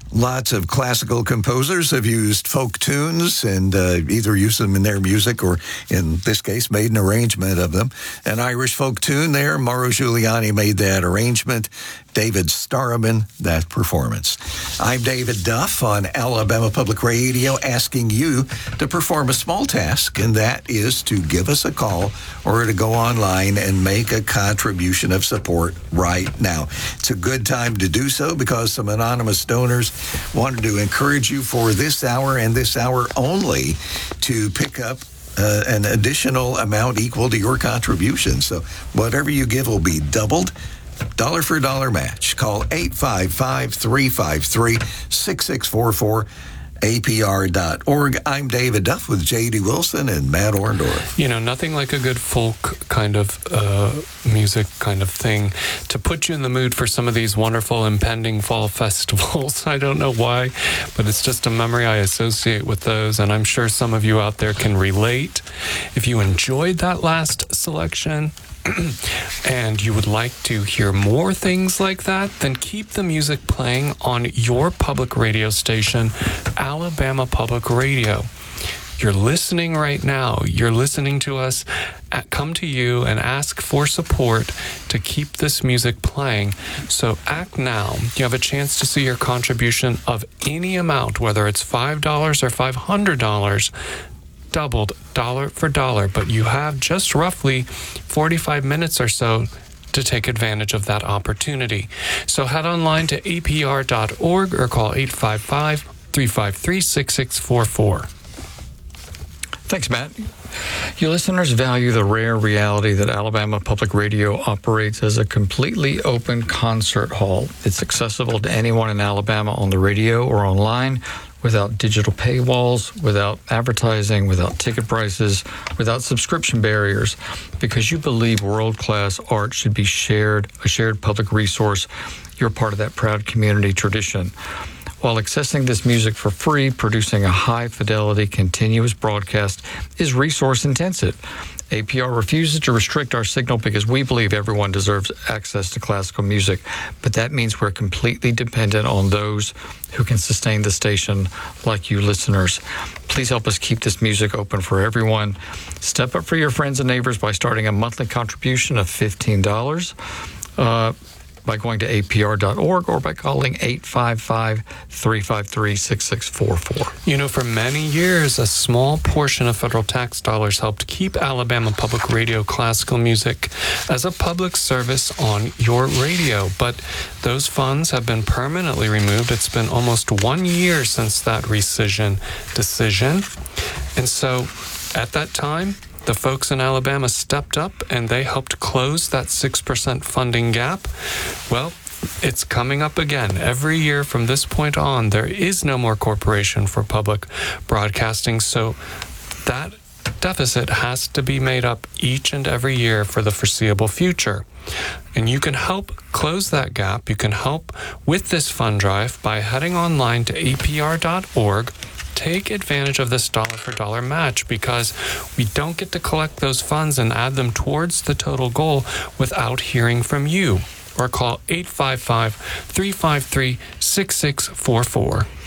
Lots of classical composers have used folk tunes and either used them in their music or, in this case, made an arrangement of them. An Irish folk tune there, Mauro Giuliani made that arrangement. David Starobin, that performance. I'm David Duff on Alabama Public Radio, asking you to perform a small task, and that is to give us a call or to go online and make a contribution of support right now. It's a good time to do so because some anonymous donors wanted to encourage you for this hour and this hour only to pick up an additional amount equal to your contribution. So whatever you give will be doubled. Dollar for dollar match. Call 855-353-6644, APR.org. I'm David Duff with J.D. Wilson and Matt Orndorff. You know, nothing like a good folk kind of music kind of thing to put you in the mood for some of these wonderful impending fall festivals. I don't know why, but it's just a memory I associate with those, and I'm sure some of you out there can relate. If you enjoyed that last selection, and you would like to hear more things like that, then keep the music playing on your public radio station, Alabama Public Radio. You're listening right now. You're listening to us come to you and ask for support to keep this music playing. So act now. You have a chance to see your contribution of any amount, whether it's $5 or $500, doubled dollar for dollar, but you have just roughly 45 minutes or so to take advantage of that opportunity. So head online to apr.org or call 855-353-6644. Thanks, Matt. Your listeners value the rare reality that Alabama Public Radio operates as a completely open concert hall. It's accessible to anyone in Alabama on the radio or online, without digital paywalls, without advertising, without ticket prices, without subscription barriers, because you believe world-class art should be a shared public resource. You're part of that proud community tradition. While accessing this music for free, producing a high-fidelity, continuous broadcast is resource-intensive. APR refuses to restrict our signal because we believe everyone deserves access to classical music, but that means we're completely dependent on those who can sustain the station, like you listeners. Please help us keep this music open for everyone. Step up for your friends and neighbors by starting a monthly contribution of $15. By going to apr.org or by calling 855-353-6644. You know, for many years, a small portion of federal tax dollars helped keep Alabama Public Radio classical music as a public service on your radio. But those funds have been permanently removed. It's been almost 1 year since that rescission decision. And so at that time, the folks in Alabama stepped up and they helped close that 6% funding gap. Well, it's coming up again. Every year from this point on, there is no more Corporation for Public Broadcasting, so that deficit has to be made up each and every year for the foreseeable future. And you can help close that gap. You can help with this fund drive by heading online to apr.org. Take advantage of this dollar-for-dollar match because we don't get to collect those funds and add them towards the total goal without hearing from you. Or call 855-353-6644.